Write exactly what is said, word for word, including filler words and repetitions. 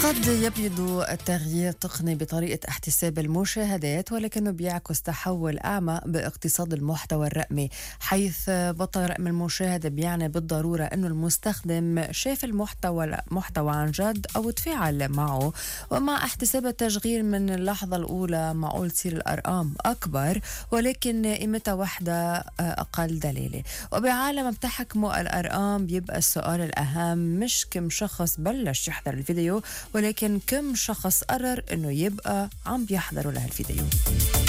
قد يبدو التغيير تقني بطريقة احتساب المشاهدات، ولكنه بيعكس تحول أعمى باقتصاد المحتوى الرقمي، حيث بطل رقم المشاهدة بيعني بالضرورة أنه المستخدم شاف المحتوى محتوى عن جد أو تفاعل معه. ومع احتساب التشغيل من اللحظة الأولى معقول تصير الأرقام أكبر، ولكن قيمتها وحدة أقل دلالة. وبعالم بتحكموا الأرقام بيبقى السؤال الأهم مش كم شخص بلش يحضر الفيديو، ولكن كم شخص قرر انه يبقى عم بيحضروا لهالفيديو.